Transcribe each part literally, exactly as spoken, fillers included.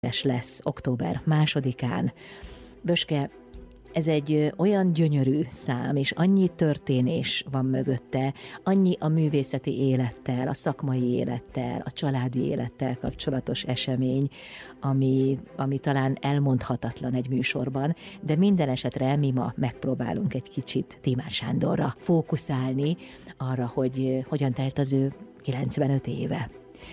lesz október másodikán. Böske, ez egy olyan gyönyörű szám, és annyi történés van mögötte, annyi a művészeti élettel, a szakmai élettel, a családi élettel kapcsolatos esemény, ami, ami talán elmondhatatlan egy műsorban, de minden esetre mi ma megpróbálunk egy kicsit Tímár Sándorra fókuszálni, arra, hogy hogyan telt az ő kilencvenöt éve.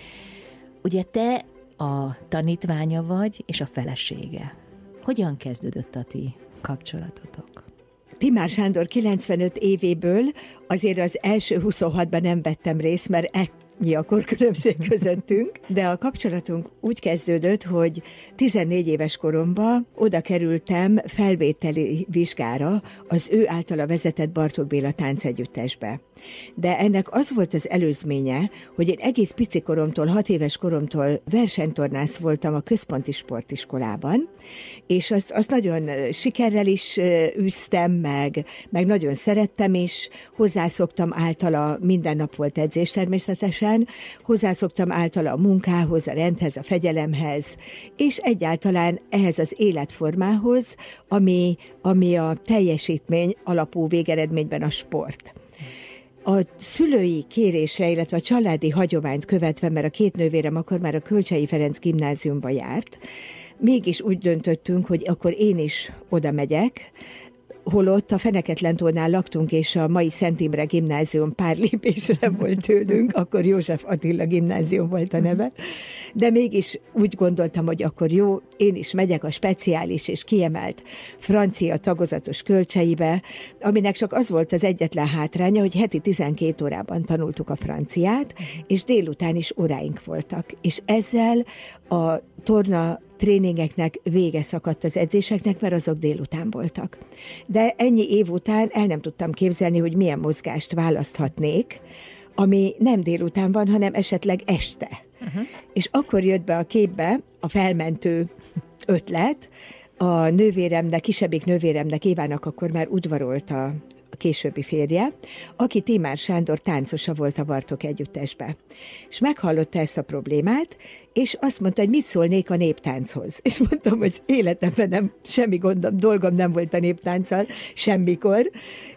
Ugye te a tanítványa vagy, és a felesége. Hogyan kezdődött a ti kapcsolatotok? Tímár Sándor kilencvenöt évéből azért az első huszonhatban nem vettem részt, mert ennyi a korkülönbség közöttünk, de a kapcsolatunk úgy kezdődött, hogy tizennégy éves koromban oda kerültem felvételi vizsgára az ő általa vezetett Bartók Béla táncegyüttesbe. De ennek az volt az előzménye, hogy én egész pici koromtól, hat éves koromtól versenytornász voltam a központi sportiskolában, és azt, azt nagyon sikerrel is űztem, meg, meg nagyon szerettem is, hozzászoktam általa, minden nap volt edzés természetesen, hozzászoktam általa a munkához, a rendhez, a fegyelemhez, és egyáltalán ehhez az életformához, ami, ami a teljesítmény alapú végeredményben a sport. A szülői kérésre, illetve a családi hagyományt követve, mert a két nővérem akkor már a Kölcsei Ferenc gimnáziumba járt, mégis úgy döntöttünk, hogy akkor én is oda megyek, holott a Feneketlentónál laktunk, és a mai Szent Imre gimnázium pár lépésre volt tőlünk, akkor József Attila gimnázium volt a neve, de mégis úgy gondoltam, hogy akkor jó, én is megyek a speciális és kiemelt francia tagozatos Kölcseibe, aminek csak az volt az egyetlen hátránya, hogy heti tizenkét órában tanultuk a franciát, és délután is óráink voltak. És ezzel a torna tréningeknek vége szakadt az edzéseknek, mert azok délután voltak. De ennyi év után el nem tudtam képzelni, hogy milyen mozgást választhatnék, ami nem délután van, hanem esetleg este. Uh-huh. És akkor jött be a képbe a felmentő ötlet, a nővéremnek, kisebbik nővéremnek, Évának akkor már udvarolt a a későbbi férje, aki Tímár Sándor táncosa volt a Bartók együttesbe. És meghallotta ezt a problémát, és azt mondta, hogy mit szólnék a néptánchoz. És mondtam, hogy életemben nem, semmi gondom, dolgom nem volt a néptánccal, semmikor,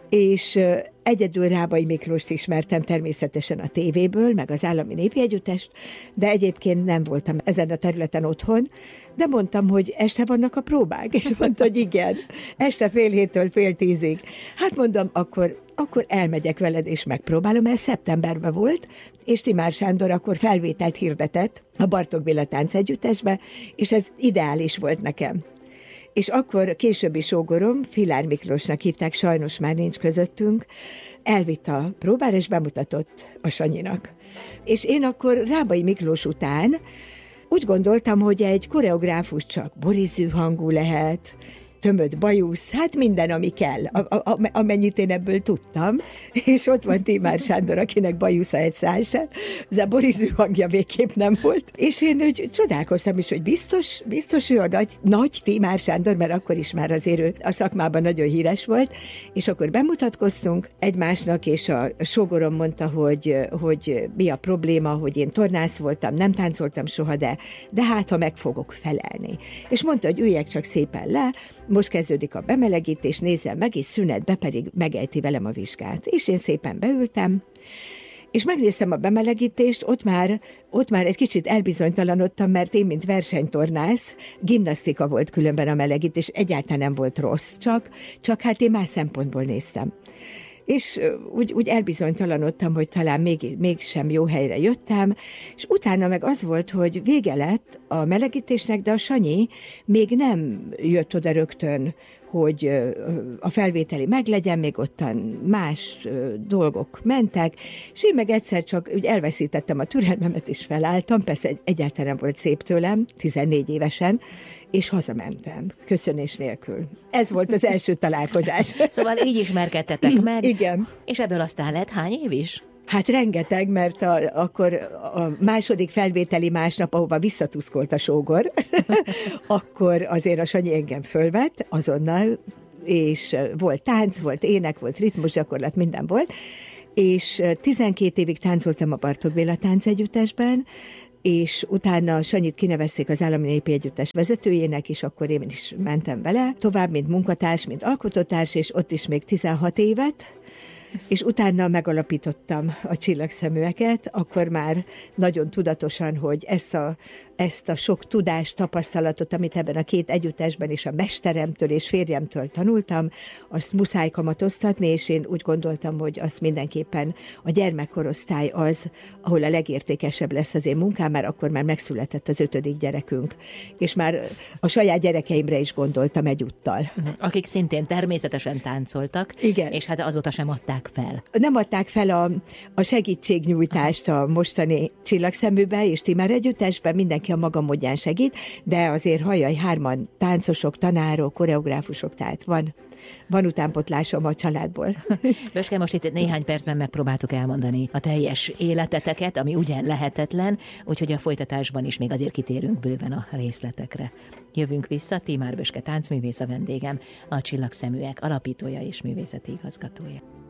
és egyedül Rábai Miklóst ismertem természetesen a tévéből, meg az Állami Népi Együttest, de egyébként nem voltam ezen a területen otthon, de mondtam, hogy este vannak a próbák, és mondta, hogy igen, este fél héttől fél tízig. Hát mondom, akkor, akkor elmegyek veled, és megpróbálom, ez szeptemberben volt, és Tímár Sándor akkor felvételt hirdetett a Bartók Béla táncegyüttesbe, és ez ideális volt nekem. És akkor későbbi sógorom, Filár Miklósnak hívták, sajnos már nincs közöttünk, elvitt a próbára, és bemutatott a Sanyinak. És én akkor Rábai Miklós után úgy gondoltam, hogy egy koreográfus csak borizű hangú lehet, tömött bajusz, hát minden, ami kell, a, a, amennyit én ebből tudtam, és ott van Tímár Sándor, akinek bajusza egy szál se, az a borizű hangja végképp nem volt, és én úgy csodálkoztam is, hogy biztos, biztos ő a nagy, nagy Tímár Sándor, mert akkor is már azért ő a szakmában nagyon híres volt, és akkor bemutatkoztunk egymásnak, és a sógorom mondta, hogy, hogy mi a probléma, hogy én tornász voltam, nem táncoltam soha, de, de hát, ha meg fogok felelni. És mondta, hogy üljek csak szépen le, most kezdődik a bemelegítés, nézzem meg, és szünetbe pedig megejti velem a vizsgát. És én szépen beültem, és megnéztem a bemelegítést, ott már, ott már egy kicsit elbizonytalanodtam, mert én, mint versenytornász, gimnasztika volt különben a melegítés, egyáltalán nem volt rossz, csak, csak hát én más szempontból néztem. És úgy, úgy elbizonytalanodtam, hogy talán még, mégsem jó helyre jöttem, és utána meg az volt, hogy vége lett a melegítésnek, de a Sanyi még nem jött oda rögtön, hogy a felvételi meglegyen, még ottan más dolgok mentek, és én meg egyszer csak úgy elveszítettem a türelmemet, és felálltam, persze egyáltalán nem volt szép tőlem, tizennégy évesen, és hazamentem, köszönés nélkül. Ez volt az első találkozás. Szóval így ismerkedtetek meg. Igen. És ebből aztán lett hány év is? Hát rengeteg, mert a, akkor a második felvételi másnap, ahova visszatuszkolt a sógor, akkor azért a Sanyi engem fölvett azonnal, és volt tánc, volt ének, volt ritmusgyakorlat, minden volt, és tizenkét évig táncoltam a Bartók Béla táncegyüttesben, és utána Sanyit kinevezték az Állami Népi Együttes vezetőjének, és akkor én is mentem vele, tovább, mint munkatárs, mint alkotótárs, és ott is még tizenhat évet, és utána megalapítottam a Csillagszeműeket, akkor már nagyon tudatosan, hogy ezt a, ezt a sok tudást, tapasztalatot, amit ebben a két együttesben is a mesteremtől és férjemtől tanultam, azt muszáj kamatoztatni, és én úgy gondoltam, hogy az mindenképpen a gyermekkorosztály az, ahol a legértékesebb lesz az én munkám, mert akkor már megszületett az ötödik gyerekünk, és már a saját gyerekeimre is gondoltam egyúttal. Akik szintén természetesen táncoltak, igen. És hát azóta sem adták fel. Nem adták fel a, a segítségnyújtást a mostani Csillagszeműbe és Timár együttesben, mindenki a maga módján segít, de azért hajjaj, hárman táncosok, tanárok, koreográfusok, tehát van, van utánpotlásom a családból. Böske, most itt néhány percben megpróbáltuk elmondani a teljes életeteket, ami ugyan lehetetlen, úgyhogy a folytatásban is még azért kitérünk bőven a részletekre. Jövünk vissza, Timár Böske táncművész a vendégem, a Csillagszeműek alapítója és művészeti igazgatója.